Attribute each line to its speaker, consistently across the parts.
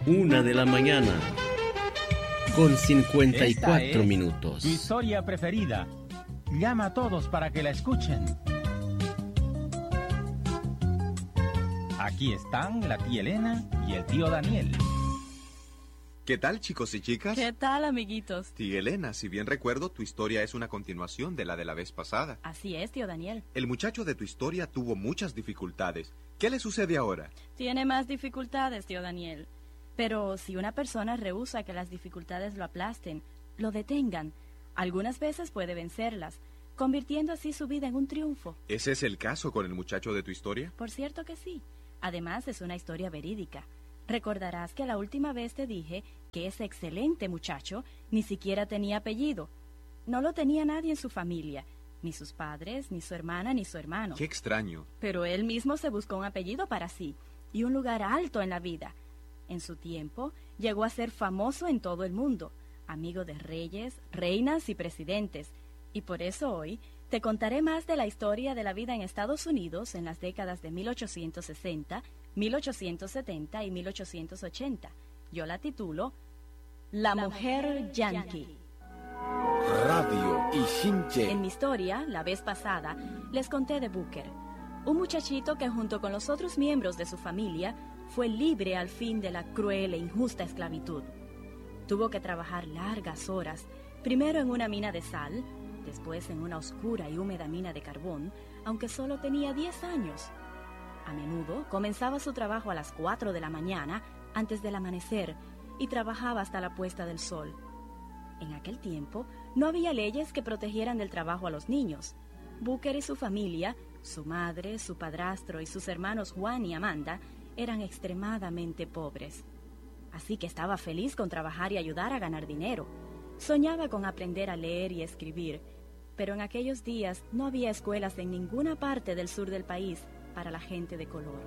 Speaker 1: 1:00 a.m. con 54 minutos.
Speaker 2: Tu historia preferida. Llama a todos para que la escuchen. Aquí están la tía Elena y el tío Daniel.
Speaker 3: ¿Qué tal, chicos y chicas?
Speaker 4: ¿Qué tal, amiguitos?
Speaker 3: Tía Elena, si bien recuerdo, tu historia es una continuación de la vez pasada.
Speaker 4: Así es, tío Daniel.
Speaker 3: El muchacho de tu historia tuvo muchas dificultades. ¿Qué le sucede ahora?
Speaker 4: Tiene más dificultades, tío Daniel. Pero si una persona rehúsa que las dificultades lo aplasten, lo detengan, algunas veces puede vencerlas, convirtiendo así su vida en un triunfo.
Speaker 3: ¿Ese es el caso con el muchacho de tu historia?
Speaker 4: Por cierto que sí. Además, es una historia verídica. Recordarás que la última vez te dije que ese excelente muchacho ni siquiera tenía apellido. No lo tenía nadie en su familia, ni sus padres, ni su hermana, ni su hermano.
Speaker 3: ¡Qué extraño!
Speaker 4: Pero él mismo se buscó un apellido para sí y un lugar alto en la vida. En su tiempo, llegó a ser famoso en todo el mundo, amigo de reyes, reinas y presidentes. Y por eso hoy te contaré más de la historia de la vida en Estados Unidos en las décadas de 1860, 1870 y 1880. Yo la titulo La Mujer Yankee.
Speaker 5: Radio Ichinche.
Speaker 4: En mi historia, la vez pasada, les conté de Booker, un muchachito que junto con los otros miembros de su familia fue libre al fin de la cruel e injusta esclavitud. Tuvo que trabajar largas horas, primero en una mina de sal, después en una oscura y húmeda mina de carbón, aunque solo tenía 10 años. A menudo comenzaba su trabajo a las 4 de la mañana, antes del amanecer, y trabajaba hasta la puesta del sol. En aquel tiempo, no había leyes que protegieran del trabajo a los niños. Booker y su familia, su madre, su padrastro y sus hermanos Juan y Amanda, eran extremadamente pobres. Así que estaba feliz con trabajar y ayudar a ganar dinero. Soñaba con aprender a leer y escribir, pero en aquellos días no había escuelas en ninguna parte del sur del país para la gente de color.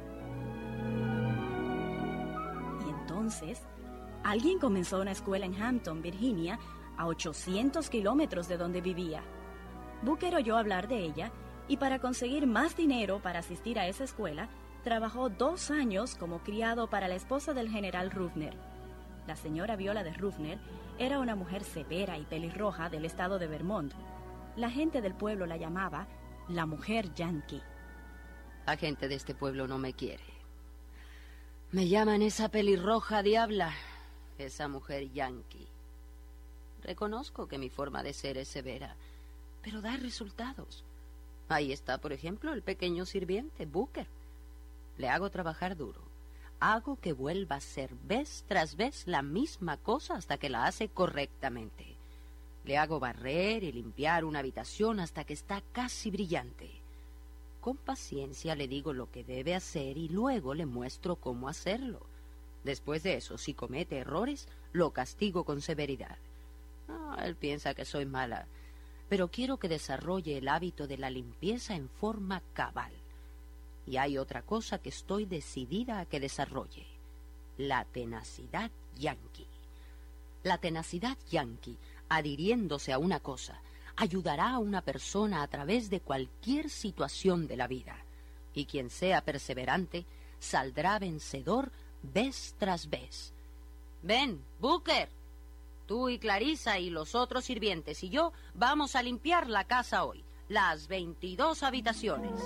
Speaker 4: Y entonces, alguien comenzó una escuela en Hampton, Virginia, a 800 kilómetros de donde vivía. Booker oyó hablar de ella y para conseguir más dinero para asistir a esa escuela, trabajó 2 años como criado para la esposa del general Ruffner. La señora Viola de Ruffner era una mujer severa y pelirroja del estado de Vermont. La gente del pueblo la llamaba la Mujer Yankee.
Speaker 6: La gente de este pueblo no me quiere. Me llaman esa pelirroja diabla, esa Mujer Yankee. Reconozco que mi forma de ser es severa, pero da resultados. Ahí está, por ejemplo, el pequeño sirviente, Booker. Le hago trabajar duro. Hago que vuelva a hacer vez tras vez la misma cosa hasta que la hace correctamente. Le hago barrer y limpiar una habitación hasta que está casi brillante. Con paciencia le digo lo que debe hacer y luego le muestro cómo hacerlo. Después de eso, si comete errores, lo castigo con severidad. Él piensa que soy mala, pero quiero que desarrolle el hábito de la limpieza en forma cabal. Y hay otra cosa que estoy decidida a que desarrolle: la tenacidad yankee. La tenacidad yankee, adhiriéndose a una cosa, ayudará a una persona a través de cualquier situación de la vida. Y quien sea perseverante, saldrá vencedor vez tras vez. Ven, Booker. Tú y Clarissa y los otros sirvientes y yo vamos a limpiar la casa hoy. Las 22 habitaciones.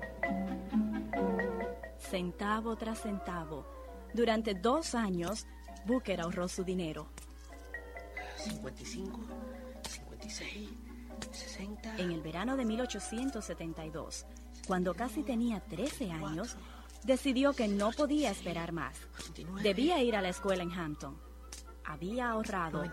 Speaker 4: Centavo tras centavo. Durante 2 años, Booker ahorró su dinero.
Speaker 5: 55, 56, 60...
Speaker 4: En el verano de 1872, cuando casi tenía 13 años, decidió que no podía esperar más. Debía ir a la escuela en Hampton. Había ahorrado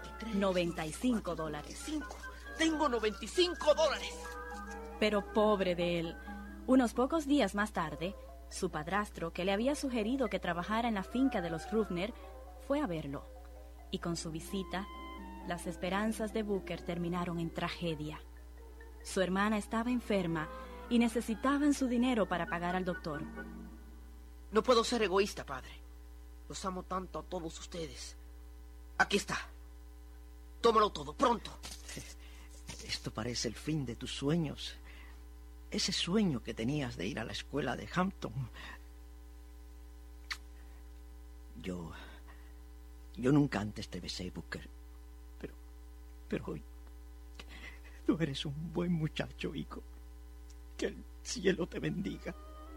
Speaker 4: $95.
Speaker 5: ¡Tengo $95!
Speaker 4: Pero pobre de él. Unos pocos días más tarde, su padrastro, que le había sugerido que trabajara en la finca de los Ruffner, fue a verlo. Y con su visita, las esperanzas de Booker terminaron en tragedia. Su hermana estaba enferma y necesitaban su dinero para pagar al doctor.
Speaker 5: No puedo ser egoísta, padre. Los amo tanto a todos ustedes. Aquí está. Tómalo todo, pronto.
Speaker 7: Esto parece el fin de tus sueños. Ese sueño que tenías de ir a la escuela de Hampton. Yo Yo nunca antes te besé, Booker. Pero hoy... Tú eres un buen muchacho, hijo. Que el cielo te bendiga.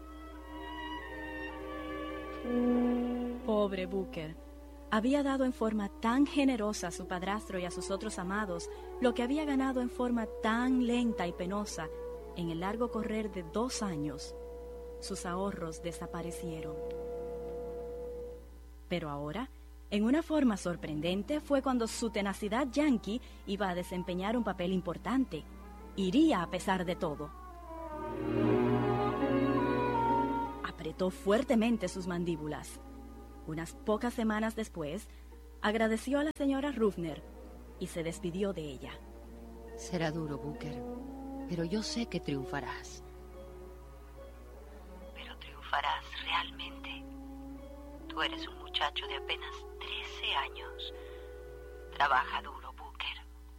Speaker 4: Pobre Booker. Había dado en forma tan generosa a su padrastro y a sus otros amados lo que había ganado en forma tan lenta y penosa en el largo correr de 2 años. Sus ahorros desaparecieron. Pero ahora, en una forma sorprendente, fue cuando su tenacidad yankee iba a desempeñar un papel importante. Iría a pesar de todo. Apretó fuertemente sus mandíbulas. Unas pocas semanas después, agradeció a la señora Ruffner y se despidió de ella.
Speaker 6: Será duro, Booker, pero yo sé que triunfarás. Pero triunfarás realmente. Tú eres un muchacho de apenas 13 años. Trabaja duro, Booker.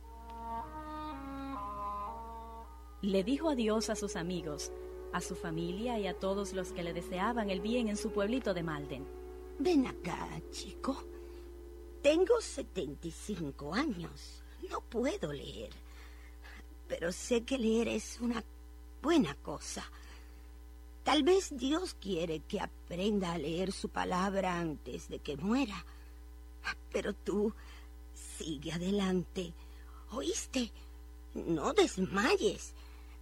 Speaker 4: Le dijo adiós a sus amigos, a su familia y a todos los que le deseaban el bien en su pueblito de Malden.
Speaker 8: Ven acá, chico. Tengo 75 años. No puedo leer. Pero sé que leer es una buena cosa. Tal vez Dios quiere que aprenda a leer su palabra antes de que muera. Pero tú, sigue adelante. ¿Oíste? No desmayes.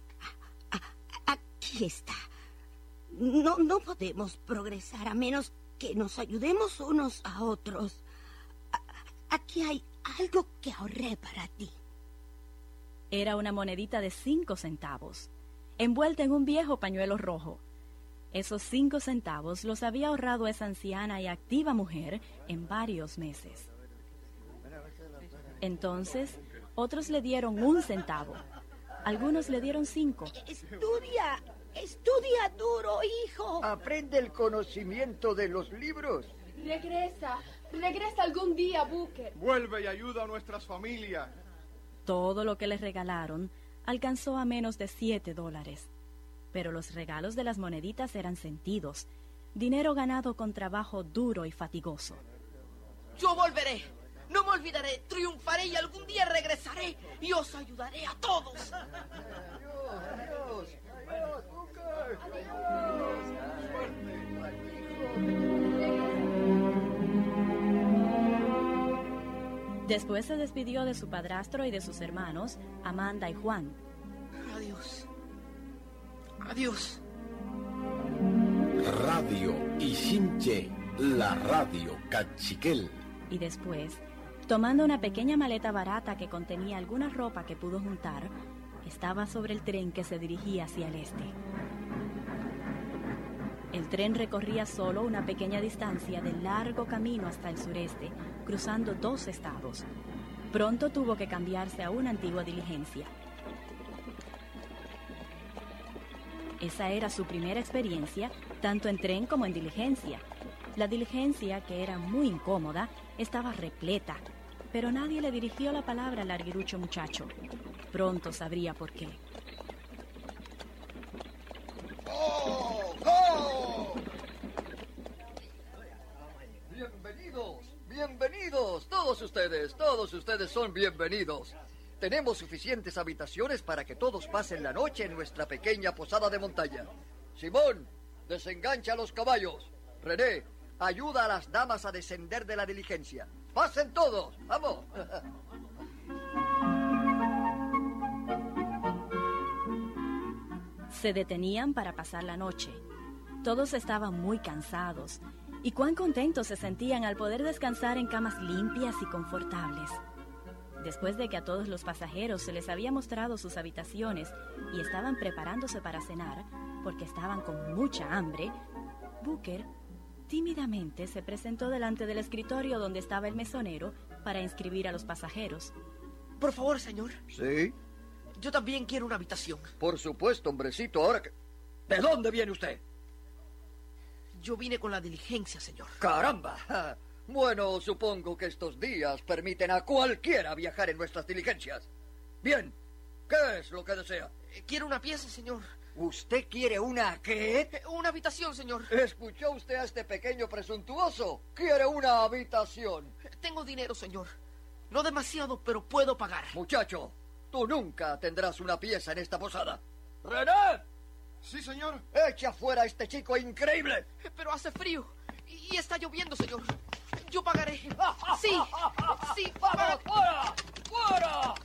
Speaker 8: Aquí está. No podemos progresar a menos que nos ayudemos unos a otros. Aquí hay algo que ahorré para ti.
Speaker 4: Era una monedita de 5 centavos, envuelta en un viejo pañuelo rojo. Esos 5 centavos los había ahorrado esa anciana y activa mujer en varios meses. Entonces, otros le dieron 1 centavo. Algunos le dieron 5.
Speaker 8: Estudia duro, hijo.
Speaker 9: Aprende el conocimiento de los libros.
Speaker 10: Regresa algún día, Booker.
Speaker 11: Vuelve y ayuda a nuestras familias.
Speaker 4: Todo lo que les regalaron alcanzó a menos de $7. Pero los regalos de las moneditas eran sentidos, dinero ganado con trabajo duro y fatigoso.
Speaker 5: Yo volveré. No me olvidaré. Triunfaré y algún día regresaré y os ayudaré a todos.
Speaker 9: Adiós.
Speaker 4: Después se despidió de su padrastro y de sus hermanos, Amanda y Juan.
Speaker 5: Adiós. Adiós.
Speaker 1: Radio Ixinche, la radio Cachiquel.
Speaker 4: Y después, tomando una pequeña maleta barata que contenía alguna ropa que pudo juntar, estaba sobre el tren que se dirigía hacia el este. El tren recorría solo una pequeña distancia del largo camino hasta el sureste, cruzando 2 estados. Pronto tuvo que cambiarse a una antigua diligencia. Esa era su primera experiencia, tanto en tren como en diligencia. La diligencia, que era muy incómoda, estaba repleta, pero nadie le dirigió la palabra al larguirucho muchacho. Pronto sabría por qué.
Speaker 9: ¡Oh! ¡Oh! Bienvenidos, todos ustedes son bienvenidos. Tenemos suficientes habitaciones para que todos pasen la noche en nuestra pequeña posada de montaña. Simón, desengancha los caballos. René, ayuda a las damas a descender de la diligencia. ¡Pasen todos! ¡Vamos!
Speaker 4: Se detenían para pasar la noche. Todos estaban muy cansados, y cuán contentos se sentían al poder descansar en camas limpias y confortables. Después de que a todos los pasajeros se les había mostrado sus habitaciones y estaban preparándose para cenar, porque estaban con mucha hambre, Booker tímidamente se presentó delante del escritorio donde estaba el mesonero para inscribir a los pasajeros.
Speaker 5: Por favor, señor.
Speaker 9: ¿Sí?
Speaker 5: Yo también quiero una habitación.
Speaker 9: Por supuesto, hombrecito. Ahora que... ¿De dónde viene usted?
Speaker 5: Yo vine con la diligencia, señor.
Speaker 9: ¡Caramba! Bueno, supongo que estos días permiten a cualquiera viajar en nuestras diligencias. Bien, ¿qué es lo que desea?
Speaker 5: Quiero una pieza, señor.
Speaker 9: ¿Usted quiere una qué?
Speaker 5: Una habitación, señor.
Speaker 9: ¿Escuchó usted a este pequeño presuntuoso? Quiere una habitación.
Speaker 5: Tengo dinero, señor. No demasiado, pero puedo pagar.
Speaker 9: Muchacho, tú nunca tendrás una pieza en esta posada. ¡René!
Speaker 11: Sí, señor.
Speaker 9: ¡Echa fuera a este chico increíble!
Speaker 5: Pero hace frío y está lloviendo, señor. Yo pagaré. Sí, sí,
Speaker 9: ¡Vamos, fuera! ¡Fuera!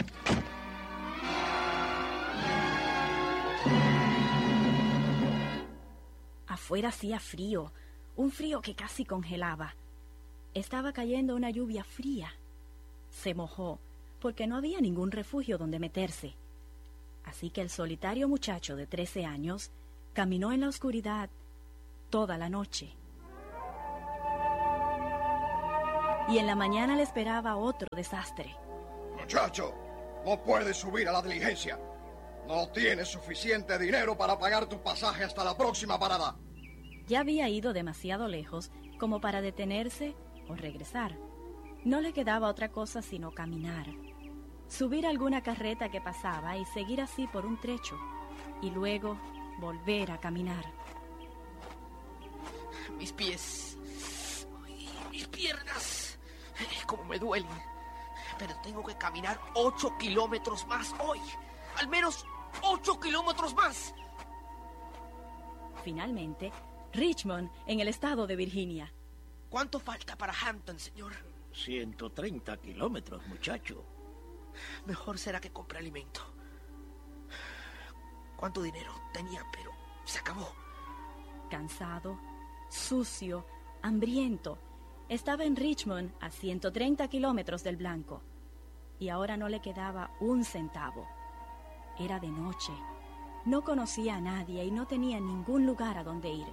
Speaker 4: Afuera hacía frío, un frío que casi congelaba. Estaba cayendo una lluvia fría. Se mojó porque no había ningún refugio donde meterse. Así que el solitario muchacho de 13 años caminó en la oscuridad toda la noche. Y en la mañana le esperaba otro desastre.
Speaker 11: Muchacho, no puedes subir a la diligencia. No tienes suficiente dinero para pagar tu pasaje hasta la próxima parada.
Speaker 4: Ya había ido demasiado lejos como para detenerse o regresar. No le quedaba otra cosa sino caminar. Subir a alguna carreta que pasaba y seguir así por un trecho. Y luego volver a caminar.
Speaker 5: Mis pies. Mis piernas. Cómo me duelen. Pero tengo que caminar 8 kilómetros más hoy. Al menos 8 kilómetros más.
Speaker 4: Finalmente, Richmond, en el estado de Virginia.
Speaker 5: ¿Cuánto falta para Hampton, señor?
Speaker 7: 130 kilómetros, muchacho.
Speaker 5: Mejor será que compre alimento. ¿Cuánto dinero tenía? Pero se acabó.
Speaker 4: Cansado, sucio, hambriento, estaba en Richmond a 130 kilómetros del Blanco. Y ahora no le quedaba un centavo. Era de noche. No conocía a nadie y no tenía ningún lugar a donde ir.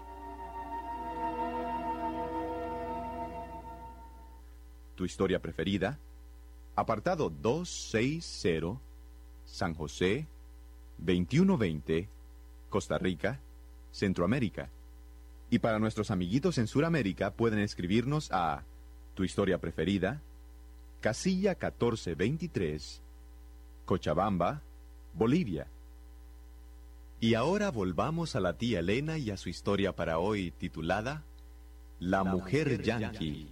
Speaker 3: Tu historia preferida, apartado 260, San José, 2120, Costa Rica, Centroamérica. Y para nuestros amiguitos en Sudamérica pueden escribirnos a Tu historia preferida, casilla 1423, Cochabamba, Bolivia. Y ahora volvamos a la tía Elena y a su historia para hoy titulada La mujer yanqui.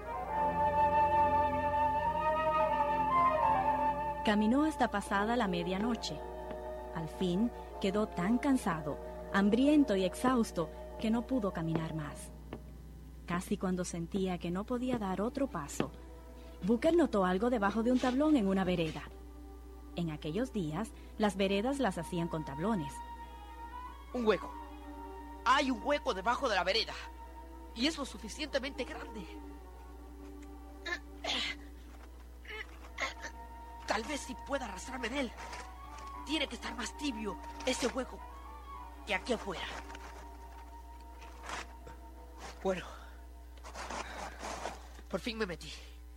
Speaker 4: Caminó hasta pasada la medianoche. Al fin quedó tan cansado, hambriento y exhausto que no pudo caminar más. Casi cuando sentía que no podía dar otro paso, Booker notó algo debajo de un tablón en una vereda. En aquellos días, las veredas las hacían con tablones.
Speaker 5: Un hueco. Hay un hueco debajo de la vereda. Y es lo suficientemente grande. Tal vez sí pueda arrastrarme en él. Tiene que estar más tibio ese hueco que aquí afuera. Bueno. Por fin me metí.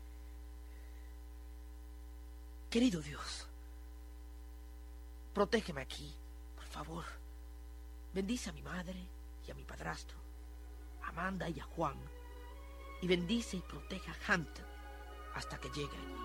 Speaker 5: Querido Dios, protégeme aquí, por favor. Bendice a mi madre y a mi padrastro, a Amanda y a Juan. Y bendice y protege a Hampton hasta que llegue allí.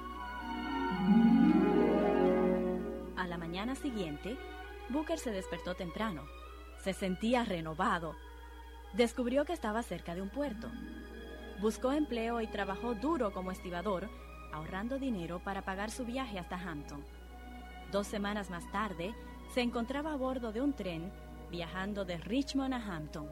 Speaker 4: A la mañana siguiente, Booker se despertó temprano. Se sentía renovado. Descubrió que estaba cerca de un puerto. Buscó empleo y trabajó duro como estibador, ahorrando dinero para pagar su viaje hasta Hampton. 2 semanas más tarde, se encontraba a bordo de un tren viajando de Richmond a Hampton.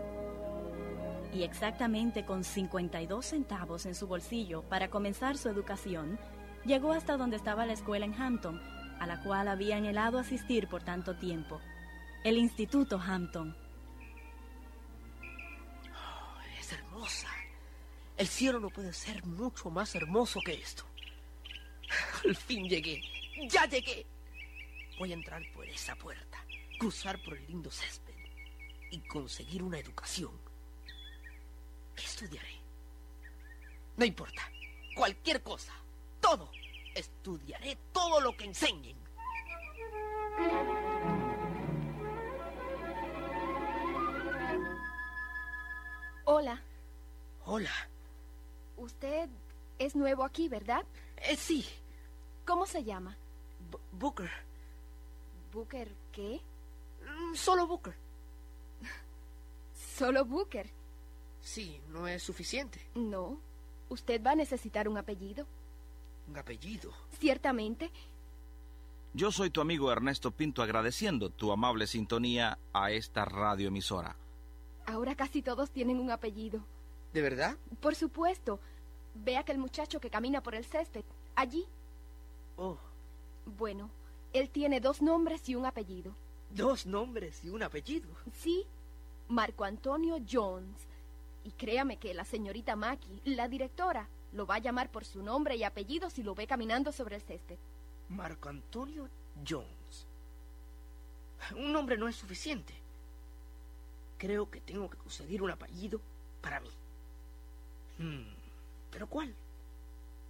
Speaker 4: Y exactamente con 52 centavos en su bolsillo para comenzar su educación, llegó hasta donde estaba la escuela en Hampton, a la cual había anhelado asistir por tanto tiempo, el Instituto Hampton.
Speaker 5: Oh, es hermosa. El cielo no puede ser mucho más hermoso que esto. Al fin llegué. ¡Ya llegué! Voy a entrar por esa puerta, cruzar por el lindo césped y conseguir una educación. ¿Qué estudiaré? No importa. Cualquier cosa. Todo. Estudiaré todo lo que enseñen.
Speaker 10: Hola.
Speaker 5: Hola.
Speaker 10: Usted es nuevo aquí, ¿verdad?
Speaker 5: Sí.
Speaker 10: ¿Cómo se llama?
Speaker 5: Booker.
Speaker 10: ¿Booker qué?
Speaker 5: Solo Booker.
Speaker 10: ¿Solo Booker?
Speaker 5: Sí, no es suficiente.
Speaker 10: No. Usted va a necesitar un apellido.
Speaker 5: ¿Un apellido?
Speaker 10: Ciertamente.
Speaker 12: Yo soy tu amigo Ernesto Pinto, agradeciendo tu amable sintonía a esta radioemisora.
Speaker 10: Ahora casi todos tienen un apellido.
Speaker 5: ¿De verdad?
Speaker 10: Por supuesto. Ve aquel muchacho que camina por el césped. Allí.
Speaker 5: Oh.
Speaker 10: Bueno, él tiene 2 nombres y un apellido.
Speaker 5: 2 nombres y un apellido.
Speaker 10: Sí. Marco Antonio Jones. Y créame que la señorita Mackie, la directora, lo va a llamar por su nombre y apellido si lo ve caminando sobre el césped.
Speaker 5: Marco Antonio Jones. Un nombre no es suficiente. Creo que tengo que conseguir un apellido para mí. ¿Pero cuál?